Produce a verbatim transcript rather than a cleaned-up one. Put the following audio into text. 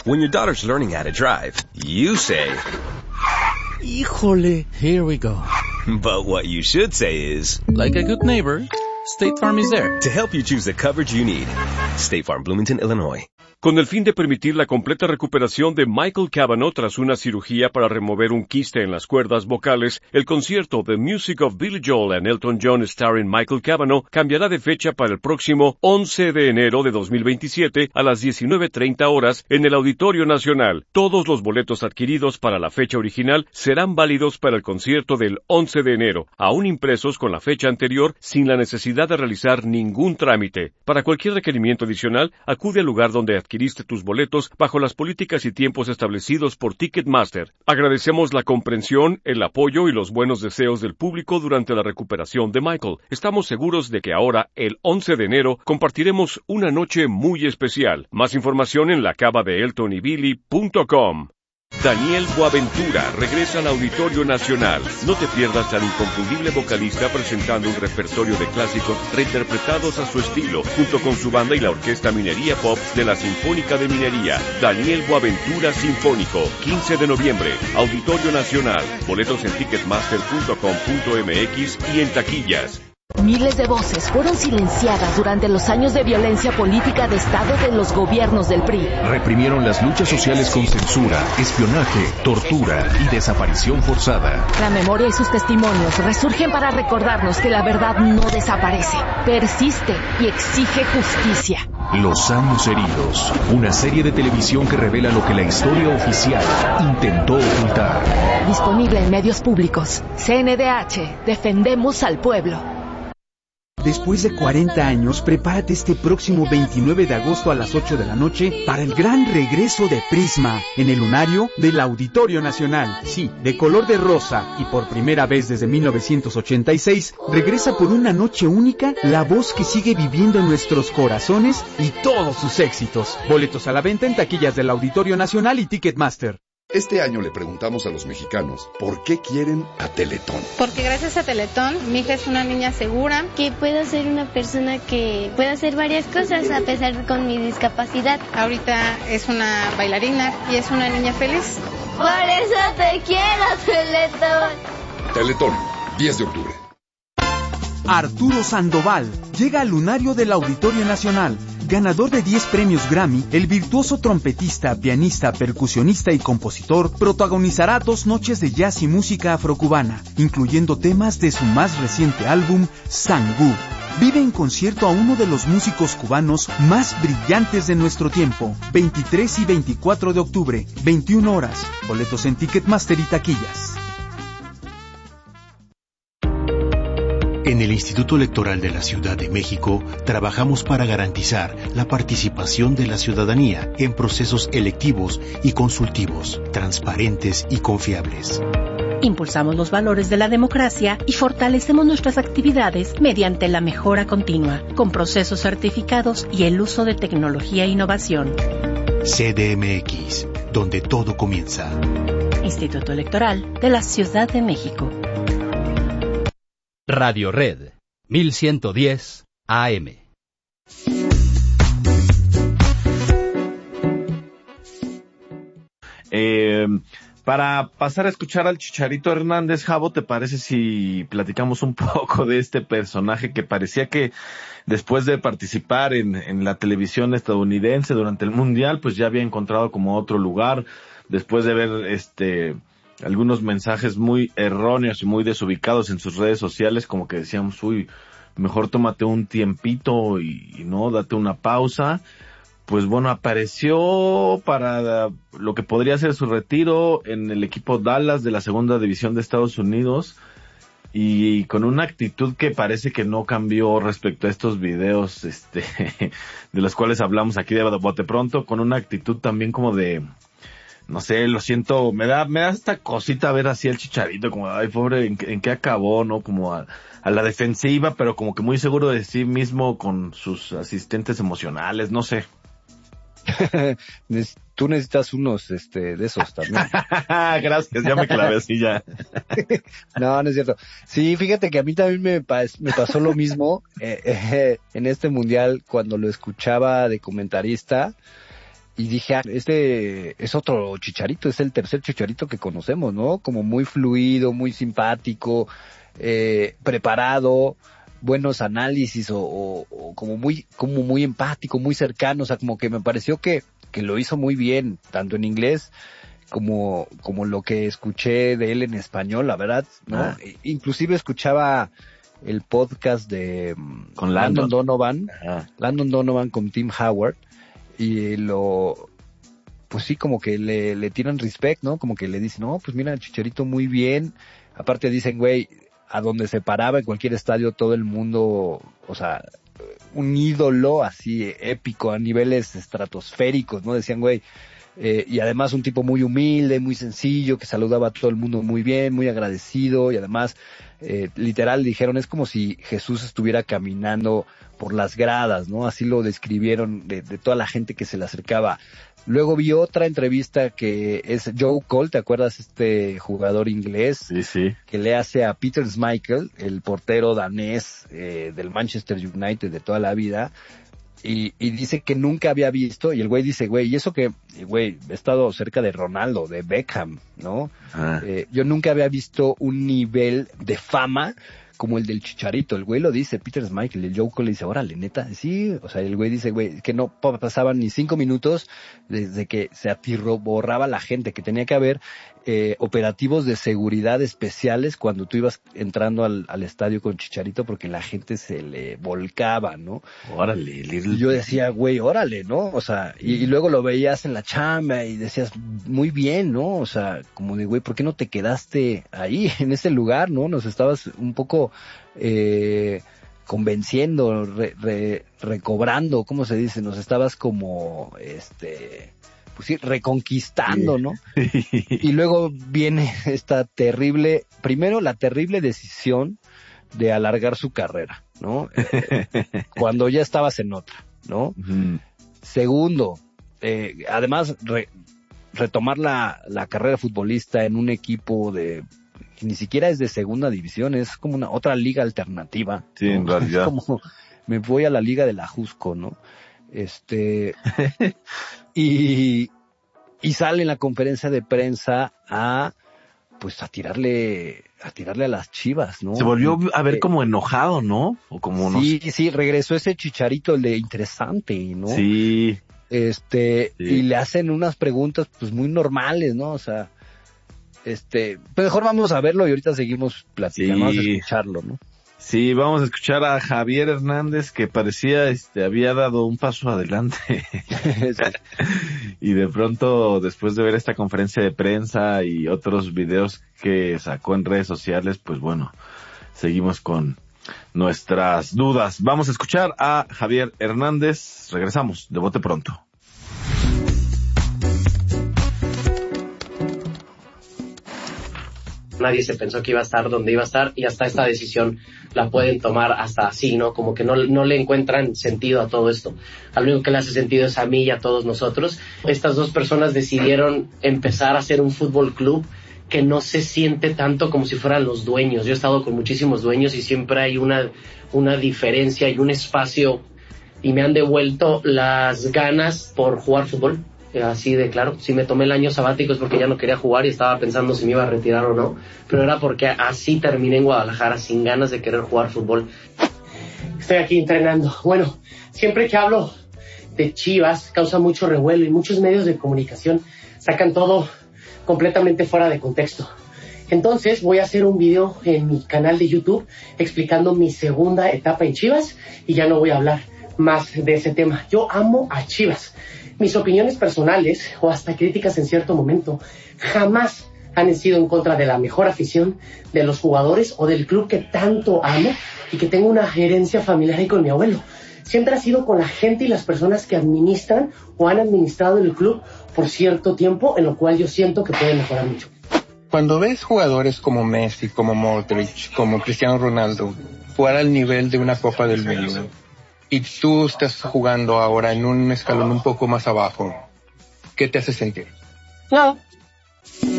When your daughter's learning how to drive, you say, Híjole, here we go. But what you should say is, like a good neighbor, State Farm is there to help you choose the coverage you need. State Farm, Bloomington, Illinois. Con el fin de permitir la completa recuperación de Michael Cavanaugh tras una cirugía para remover un quiste en las cuerdas vocales, el concierto The Music of Billy Joel and Elton John starring Michael Cavanaugh cambiará de fecha para el próximo once de enero de dos mil veintisiete a las diecinueve treinta horas en el Auditorio Nacional. Todos los boletos adquiridos para la fecha original serán válidos para el concierto del once de enero, aún impresos con la fecha anterior sin la necesidad de realizar ningún trámite. Para cualquier requerimiento adicional, acude al lugar donde adquiriste tus boletos bajo las políticas y tiempos establecidos por Ticketmaster. Agradecemos la comprensión, el apoyo y los buenos deseos del público durante la recuperación de Michael. Estamos seguros de que ahora, el once de enero, compartiremos una noche muy especial. Más información en la cava de elton y billy punto com. Daniel Boaventura regresa al Auditorio Nacional. No te pierdas al inconfundible vocalista presentando un repertorio de clásicos reinterpretados a su estilo, junto con su banda y la Orquesta Minería Pop de la Sinfónica de Minería. Daniel Boaventura Sinfónico, quince de noviembre, Auditorio Nacional. Boletos en ticketmaster punto com punto m x y en taquillas. Miles de voces fueron silenciadas durante los años de violencia política de Estado de los gobiernos del P R I. Reprimieron las luchas sociales con censura, espionaje, tortura y desaparición forzada. La memoria y sus testimonios resurgen para recordarnos que la verdad no desaparece, persiste y exige justicia. Los años heridos, una serie de televisión que revela lo que la historia oficial intentó ocultar. Disponible en medios públicos. C N D H, defendemos al pueblo. Después de cuarenta años, prepárate este próximo veintinueve de agosto a las ocho de la noche para el gran regreso de Prisma en el lunario del Auditorio Nacional. Sí, de color de rosa y por primera vez desde mil novecientos ochenta y seis, regresa por una noche única la voz que sigue viviendo en nuestros corazones y todos sus éxitos. Boletos a la venta en taquillas del Auditorio Nacional y Ticketmaster. Este año le preguntamos a los mexicanos por qué quieren a Teletón. Porque gracias a Teletón, mi hija es una niña segura. Que puedo ser una persona que puede hacer varias cosas a pesar de con mi discapacidad. Ahorita es una bailarina y es una niña feliz. Por eso te quiero, Teletón. Teletón, diez de octubre. Arturo Sandoval llega al lunario del Auditorio Nacional. Ganador de diez premios Grammy, el virtuoso trompetista, pianista, percusionista y compositor protagonizará dos noches de jazz y música afrocubana, incluyendo temas de su más reciente álbum, Sangú. Vive en concierto a uno de los músicos cubanos más brillantes de nuestro tiempo. veintitrés y veinticuatro de octubre, veintiuna horas. Boletos en Ticketmaster y taquillas. En el Instituto Electoral de la Ciudad de México, trabajamos para garantizar la participación de la ciudadanía en procesos electivos y consultivos, transparentes y confiables. Impulsamos los valores de la democracia y fortalecemos nuestras actividades mediante la mejora continua, con procesos certificados y el uso de tecnología e innovación. C D M X, donde todo comienza. Instituto Electoral de la Ciudad de México. Radio Red, mil ciento diez A M. Eh, para pasar a escuchar al Chicharito Hernández, Javo, ¿te parece si platicamos un poco de este personaje que parecía que después de participar en, en la televisión estadounidense durante el Mundial, pues ya había encontrado como otro lugar, después de ver este... algunos mensajes muy erróneos y muy desubicados en sus redes sociales, como que decíamos, uy, mejor tómate un tiempito y, y no, date una pausa. Pues bueno, apareció para lo que podría ser su retiro en el equipo Dallas de la segunda división de Estados Unidos y con una actitud que parece que no cambió respecto a estos videos este de los cuales hablamos aquí de bote pronto, con una actitud también como de... no sé, lo siento, me da, me da esta cosita ver así el Chicharito, como, ay, pobre, ¿en, en qué acabó, no? Como a, a la defensiva, pero como que muy seguro de sí mismo con sus asistentes emocionales, no sé. Tú necesitas unos, este, de esos también. Gracias, ya me clavé así ya. No, no es cierto. Sí, fíjate que a mí también me, pas, me pasó lo mismo, eh, eh, en este mundial cuando lo escuchaba de comentarista. y dije, ah, este es otro Chicharito, es el tercer Chicharito que conocemos, ¿no? Como muy fluido, muy simpático, eh, preparado, buenos análisis o, o, o como muy, como muy empático, muy cercano, o sea, como que me pareció que, que lo hizo muy bien, tanto en inglés como, como lo que escuché de él en español, la verdad, ¿no? Ah. Inclusive escuchaba el podcast de con Landon, Landon Donovan, Ajá. Landon Donovan con Tim Howard, y lo, pues sí, como que le, le tiran respect, ¿no? Como que le dicen, no, pues mira, el Chicharito muy bien. Aparte dicen, güey, a donde se paraba en cualquier estadio todo el mundo, o sea, un ídolo así épico a niveles estratosféricos, ¿no? Decían, güey, eh, y además un tipo muy humilde, muy sencillo, que saludaba a todo el mundo muy bien, muy agradecido, y además, eh, literal dijeron, es como si Jesús estuviera caminando por las gradas, ¿no? Así lo describieron de, de toda la gente que se le acercaba. Luego vi otra entrevista que es Joe Cole, ¿te acuerdas? Este jugador inglés. Sí, sí. Que le hace a Peter Schmeichel, el portero danés eh, del Manchester United de toda la vida. Y, y dice que nunca había visto, y el güey dice, güey, y eso que, güey, he estado cerca de Ronaldo, de Beckham, ¿no? Ah. Eh, yo nunca había visto un nivel de fama como el del Chicharito. El güey lo dice, Peter Schmeichel, el Joe Cole le dice, órale, neta, sí, o sea, el güey dice, güey, que no pasaban ni cinco minutos desde que se atirroborraba la gente, que tenía que haber eh, operativos de seguridad especiales cuando tú ibas entrando al, al estadio con Chicharito, porque la gente se le volcaba, ¿no? Órale, little... Y yo decía, güey, órale, ¿no? O sea, y, y luego lo veías en la chamba y decías, muy bien, ¿no? O sea, como de, güey, ¿por qué no te quedaste ahí, en ese lugar, no? Nos estabas un poco eh, convenciendo, re, re, recobrando, ¿cómo se dice? Nos estabas como, este... pues sí, reconquistando, ¿no? Y luego viene esta terrible, primero la terrible decisión de alargar su carrera, ¿no? Eh, cuando ya estabas en otra, ¿no? Uh-huh. Segundo, eh, además re, retomar la, la carrera futbolista en un equipo de que ni siquiera es de segunda división, es como una otra liga alternativa. Sí, ¿no? En realidad. Es como me voy a la liga de la Jusco, ¿no? Este, y, y sale en la conferencia de prensa a, pues a tirarle, a tirarle a las Chivas, ¿no? Se volvió a ver como enojado, ¿no? O como sí, no... sí, regresó ese Chicharito, el de interesante, ¿no? Sí. Este, sí. Y le hacen unas preguntas, pues muy normales, ¿no? O sea, este, pues mejor vamos a verlo y ahorita seguimos platicando, sí. Vamos a escucharlo, ¿no? Sí, vamos a escuchar a Javier Hernández, que parecía, este, había dado un paso adelante. Y de pronto, después de ver esta conferencia de prensa y otros videos que sacó en redes sociales, pues bueno, seguimos con nuestras dudas. Vamos a escuchar a Javier Hernández. Regresamos de bote pronto. Nadie se pensó que iba a estar donde iba a estar y hasta esta decisión la pueden tomar hasta así, ¿no? Como que no, no le encuentran sentido a todo esto. Lo único que le hace sentido es a mí y a todos nosotros. Estas dos personas decidieron empezar a hacer un fútbol club que no se siente tanto como si fueran los dueños. Yo he estado con muchísimos dueños y siempre hay una, una diferencia y un espacio, y me han devuelto las ganas por jugar fútbol. Así de claro, si me tomé el año sabático es porque ya no quería jugar y estaba pensando si me iba a retirar o no, pero era porque así terminé en Guadalajara, sin ganas de querer jugar fútbol. Estoy aquí entrenando. Bueno, siempre que hablo de Chivas causa mucho revuelo y muchos medios de comunicación sacan todo completamente fuera de contexto. Entonces voy a hacer un video en mi canal de YouTube explicando mi segunda etapa en Chivas y ya no voy a hablar más de ese tema. Yo amo a Chivas. Mis opiniones personales, o hasta críticas en cierto momento, jamás han sido en contra de la mejor afición, de los jugadores o del club que tanto amo y que tengo una herencia familiar ahí con mi abuelo. Siempre ha sido con la gente y las personas que administran o han administrado el club por cierto tiempo, en lo cual yo siento que pueden mejorar mucho. Cuando ves jugadores como Messi, como Modric, como Cristiano Ronaldo, jugar al nivel de una Copa del Mundo, y tú estás jugando ahora en un escalón un poco más abajo, ¿qué te hace sentir? No.